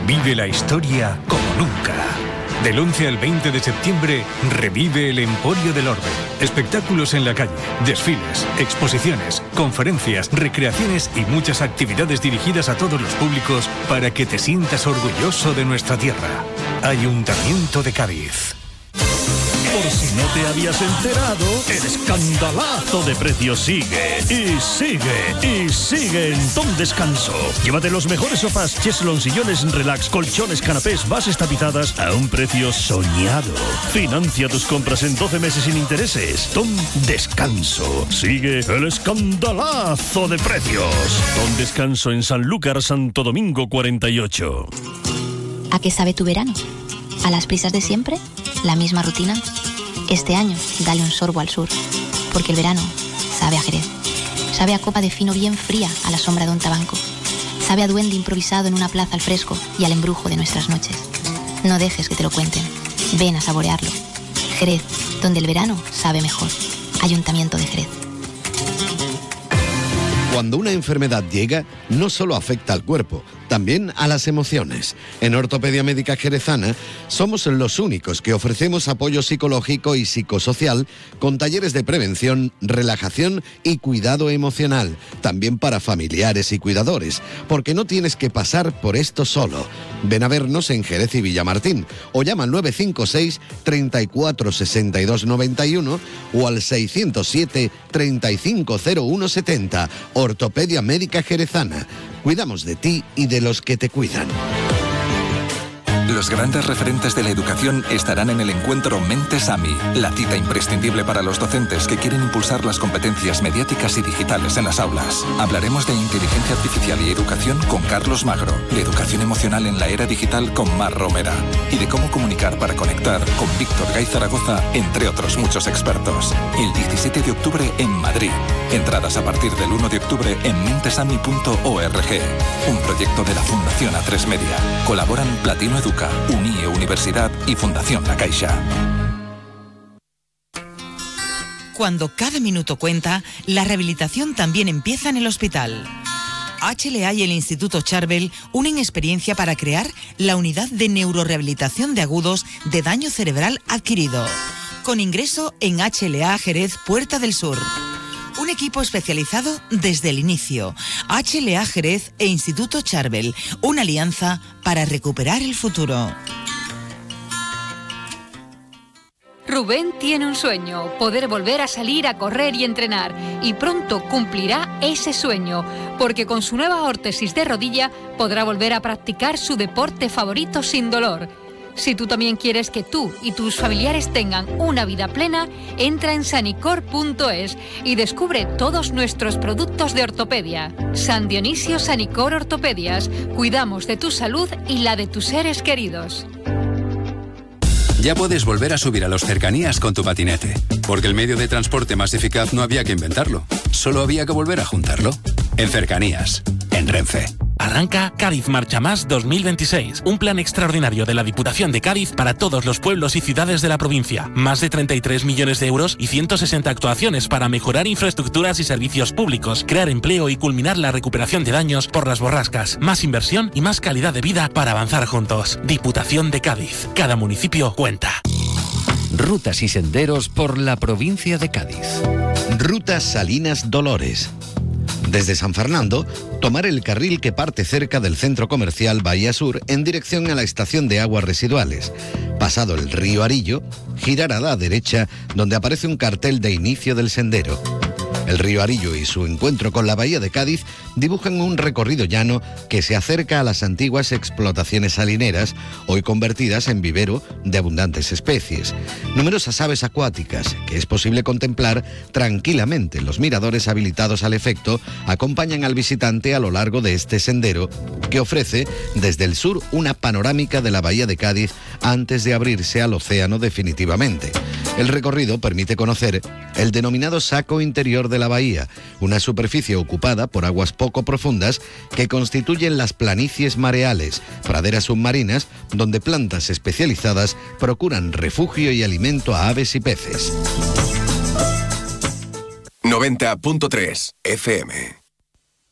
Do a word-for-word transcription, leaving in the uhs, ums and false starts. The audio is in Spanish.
Vive la historia como nunca. Del once al veinte de septiembre, revive el Emporio del Orbe. Espectáculos en la calle, desfiles, exposiciones, conferencias, recreaciones y muchas actividades dirigidas a todos los públicos para que te sientas orgulloso de nuestra tierra. Ayuntamiento de Cádiz. Por si no te habías enterado, el escandalazo de precios sigue, y sigue, y sigue en Don Descanso. Llévate los mejores sofás, cheslons, sillones, relax, colchones, canapés, bases tapizadas a un precio soñado. Financia tus compras en doce meses sin intereses. Don Descanso. Sigue el escandalazo de precios. Don Descanso en Sanlúcar, Santo Domingo cuarenta y ocho. ¿A qué sabe tu verano? ¿A las prisas de siempre? ¿La misma rutina? Este año, dale un sorbo al sur, porque el verano sabe a Jerez. Sabe a copa de fino bien fría a la sombra de un tabanco. Sabe a duende improvisado en una plaza al fresco y al embrujo de nuestras noches. No dejes que te lo cuenten. Ven a saborearlo. Jerez, donde el verano sabe mejor. Ayuntamiento de Jerez. Cuando una enfermedad llega, no solo afecta al cuerpo, también a las emociones. En Ortopedia Médica Jerezana somos los únicos que ofrecemos apoyo psicológico y psicosocial con talleres de prevención, relajación y cuidado emocional, también para familiares y cuidadores, porque no tienes que pasar por esto solo. Ven a vernos en Jerez y Villamartín o llama al nueve cinco seis, treinta y cuatro, sesenta y dos, noventa y uno o al seiscientos siete, treinta y cinco, cero uno setenta. Ortopedia Médica Jerezana. Cuidamos de ti y de los que te cuidan. Los grandes referentes de la educación estarán en el encuentro Mentes A M I, la cita imprescindible para los docentes que quieren impulsar las competencias mediáticas y digitales en las aulas. Hablaremos de inteligencia artificial y educación con Carlos Magro, de educación emocional en la era digital con Mar Romera y de cómo comunicar para conectar con Víctor Gay Zaragoza, entre otros muchos expertos. El diecisiete de octubre en Madrid. Entradas a partir del uno de octubre en mentesami punto org. Un proyecto de la Fundación A tres Media. Colaboran Platino Educa, UNIE Universidad y Fundación La Caixa. Cuando cada minuto cuenta, la rehabilitación también empieza en el hospital. H L A y el Instituto Charbel unen experiencia para crear la unidad de neurorehabilitación de agudos de daño cerebral adquirido. Con ingreso en H L A Jerez Puerta del Sur. Un equipo especializado desde el inicio. H L A Jerez e Instituto Charbel. Una alianza para recuperar el futuro. Rubén tiene un sueño, poder volver a salir a correr y entrenar. Y pronto cumplirá ese sueño, porque con su nueva órtesis de rodilla podrá volver a practicar su deporte favorito sin dolor. Si tú también quieres que tú y tus familiares tengan una vida plena, entra en sanicor punto es y descubre todos nuestros productos de ortopedia. San Dionisio Sanicor Ortopedias. Cuidamos de tu salud y la de tus seres queridos. Ya puedes volver a subir a los cercanías con tu patinete, porque el medio de transporte más eficaz no había que inventarlo, solo había que volver a juntarlo. En Cercanías, en Renfe. Arranca Cádiz Marcha Más dos mil veintiséis, un plan extraordinario de la Diputación de Cádiz para todos los pueblos y ciudades de la provincia. Más de treinta y tres millones de euros y ciento sesenta actuaciones para mejorar infraestructuras y servicios públicos, crear empleo y culminar la recuperación de daños por las borrascas. Más inversión y más calidad de vida para avanzar juntos. Diputación de Cádiz. Cada municipio cuenta. Rutas y senderos por la provincia de Cádiz. Rutas Salinas Dolores. Desde San Fernando, tomar el carril que parte cerca del centro comercial Bahía Sur en dirección a la estación de aguas residuales. Pasado el río Arillo, girar a la derecha donde aparece un cartel de inicio del sendero. El río Arillo y su encuentro con la bahía de Cádiz dibujan un recorrido llano que se acerca a las antiguas explotaciones salineras, hoy convertidas en vivero de abundantes especies. Numerosas aves acuáticas que es posible contemplar tranquilamente en los miradores habilitados al efecto acompañan al visitante a lo largo de este sendero que ofrece desde el sur una panorámica de la bahía de Cádiz antes de abrirse al océano definitivamente. El recorrido permite conocer el denominado saco interior de la bahía, una superficie ocupada por aguas poco profundas que constituyen las planicies mareales, praderas submarinas donde plantas especializadas procuran refugio y alimento a aves y peces. noventa punto tres F M.